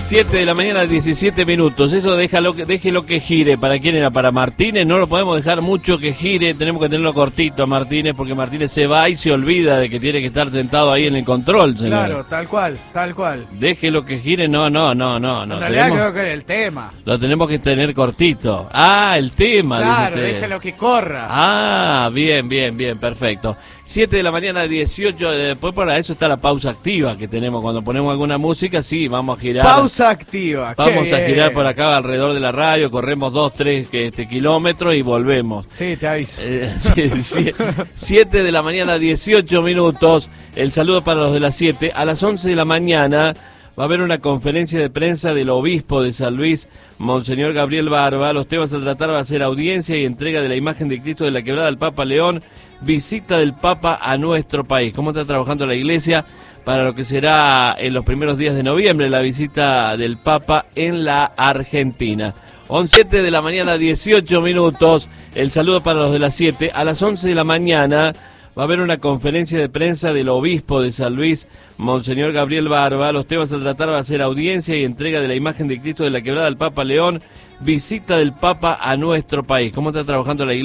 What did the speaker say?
7 de la mañana, 17 minutos. Eso déjelo que gire. ¿Para quién era? Para Martínez. No lo podemos dejar mucho que gire. Tenemos que tenerlo cortito a Martínez, porque Martínez se va y se olvida de que tiene que estar sentado ahí en el control, señor. Claro, tal cual, tal cual. Déjelo que gire. No. En realidad creo que era el tema. Lo tenemos que tener cortito. Ah, el tema. Claro, déjelo que corra. Ah, bien, perfecto. 7 de la mañana, 18. Después para eso está la pausa activa que tenemos. Cuando ponemos alguna música, sí, vamos a girar. Pausa activa. Vamos a girar por acá alrededor de la radio, corremos 2-3 kilómetros y volvemos. Sí, te aviso. 7 de la mañana, 18 minutos. El saludo para los de las 7. A las 11 de la mañana va a haber una conferencia de prensa del obispo de San Luis, Monseñor Gabriel Barba. Los temas a tratar va a ser audiencia y entrega de la imagen de Cristo de la Quebrada al Papa León, visita del Papa a nuestro país. ¿Cómo está trabajando la Iglesia para lo que será en los primeros días de noviembre la visita del Papa en la Argentina? 7 de la mañana, 18 minutos. El saludo para los de las 7. A las 11 de la mañana va a haber una conferencia de prensa del obispo de San Luis, Monseñor Gabriel Barba. Los temas a tratar va a ser audiencia y entrega de la imagen de Cristo de la Quebrada al Papa León, visita del Papa a nuestro país. ¿Cómo está trabajando la Iglesia?